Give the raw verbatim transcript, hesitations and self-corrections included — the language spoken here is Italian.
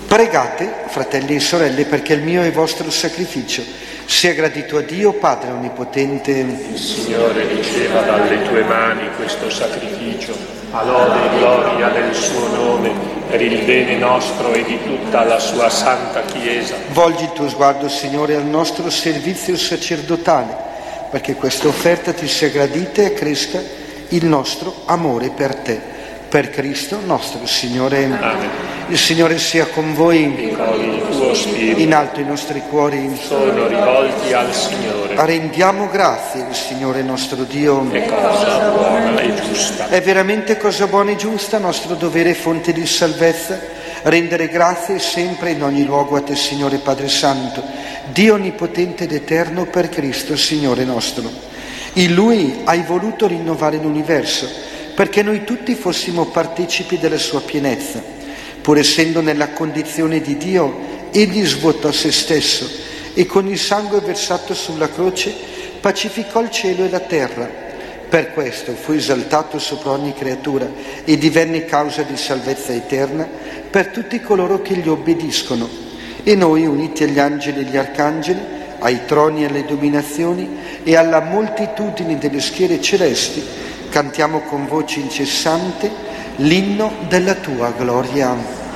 Pregate, fratelli e sorelle, perché il mio e il vostro sacrificio sia gradito a Dio Padre Onnipotente. Il Signore riceva dalle tue mani questo sacrificio, a lode e gloria del suo nome, per il bene nostro e di tutta la sua santa Chiesa. Volgi il tuo sguardo, Signore, al nostro servizio sacerdotale, perché questa offerta ti sia gradita e cresca il nostro amore per te. Per Cristo nostro Signore. Amen. Il Signore sia con voi. E con il tuo spirito. In alto i nostri cuori sono rivolti al Signore. Rendiamo grazie al Signore nostro Dio. È cosa buona e giusta. È veramente cosa buona e giusta, nostro dovere e fonte di salvezza, rendere grazie sempre in ogni luogo a te, Signore Padre Santo, Dio onnipotente ed eterno, per Cristo Signore nostro. In Lui hai voluto rinnovare l'universo, perché noi tutti fossimo partecipi della sua pienezza. Pur essendo nella condizione di Dio, egli svuotò se stesso e con il sangue versato sulla croce pacificò il cielo e la terra. Per questo fu esaltato sopra ogni creatura e divenne causa di salvezza eterna per tutti coloro che gli obbediscono. E noi, uniti agli angeli e agli arcangeli, ai troni e alle dominazioni e alla moltitudine delle schiere celesti, cantiamo con voce incessante l'inno della tua gloria.